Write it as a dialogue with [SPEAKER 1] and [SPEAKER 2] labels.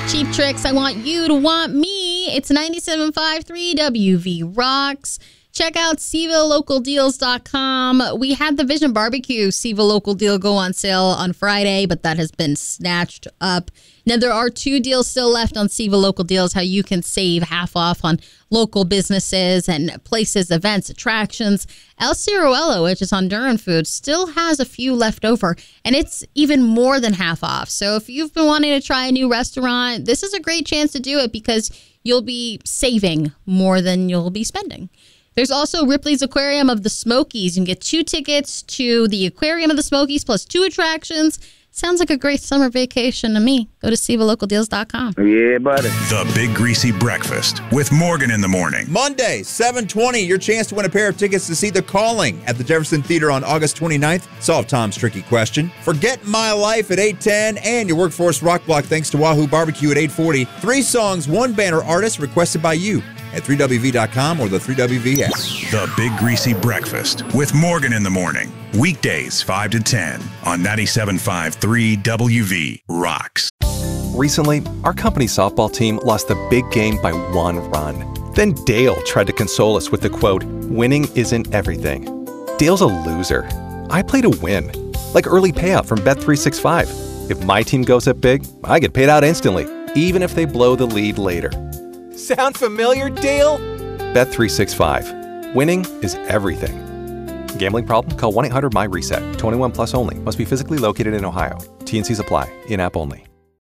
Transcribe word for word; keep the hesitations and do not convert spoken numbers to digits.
[SPEAKER 1] Cheap Tricks, I Want You to Want Me. It's ninety-seven point five three W V Rocks. Check out Seville Local Deals dot com. We had the Vision Barbecue Seville Local Deal go on sale on Friday, but that has been snatched up. Now, there are two deals still left on Seville Local Deals, how you can save half off on local businesses and places, events, attractions. El Ciruelo, which is on Durham Food, still has a few left over, and it's even more than half off. So if you've been wanting to try a new restaurant, this is a great chance to do it because you'll be saving more than you'll be spending. There's also Ripley's Aquarium of the Smokies. You can get two tickets to the Aquarium of the Smokies plus two attractions. Sounds like a great summer vacation to me. Go to Seville Local Deals dot com.
[SPEAKER 2] Yeah, buddy.
[SPEAKER 3] The Big Greasy Breakfast with Morgan in the morning.
[SPEAKER 4] Monday, seven twenty, your chance to win a pair of tickets to see The Calling at the Jefferson Theater on August twenty-ninth. Solve Tom's tricky question. Forget My Life at eight ten and your Workforce Rock Block thanks to Wahoo Barbecue at eight forty. Three songs, one banner artist requested by you at three W V dot com or the three W V app.
[SPEAKER 3] The Big Greasy Breakfast with Morgan in the morning. Weekdays five to ten on ninety-seven point five three W V Rocks.
[SPEAKER 5] Recently, our company softball team lost the big game by one run. Then Dale tried to console us with the quote, "Winning isn't everything." Dale's a loser. I play to win, like early payout from Bet three sixty-five. If my team goes up big, I get paid out instantly, even if they blow the lead later. Sound familiar, Dale? Bet three sixty-five. Winning is everything. Gambling problem? Call one eight hundred M Y RESET. twenty-one plus only. Must be physically located in Ohio. T and Cs apply. In-app only.